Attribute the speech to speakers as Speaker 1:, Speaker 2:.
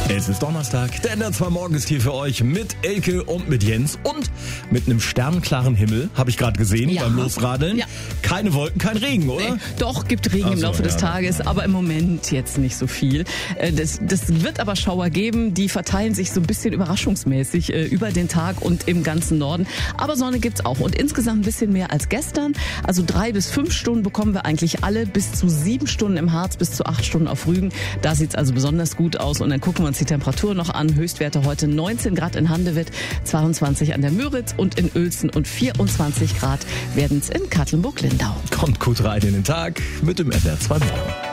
Speaker 1: Es ist Donnerstag, der NDR 2 Morgen ist hier für euch mit Elke und mit Jens und mit einem sternklaren Himmel, habe ich gerade gesehen beim Losradeln. Ja. Keine Wolken, kein Regen, oder?
Speaker 2: Nee, doch, gibt Regen im Laufe des Tages, aber im Moment jetzt nicht so viel. Das wird aber Schauer geben, die verteilen sich so ein bisschen überraschungsmäßig über den Tag und im ganzen Norden. Aber Sonne gibt's auch und insgesamt ein bisschen mehr als gestern. Also 3 bis 5 Stunden bekommen wir eigentlich alle, bis zu 7 Stunden im Harz, bis zu 8 Stunden auf Rügen. Da sieht's also besonders gut aus und dann gucken wir uns die Temperatur noch an. Höchstwerte heute 19 Grad in Handewitt, 22 an der Müritz und in Uelzen und 24 Grad werden's in Katlenburg-Lindau.
Speaker 1: Kommt gut rein in den Tag mit dem NDR 2 Morgen.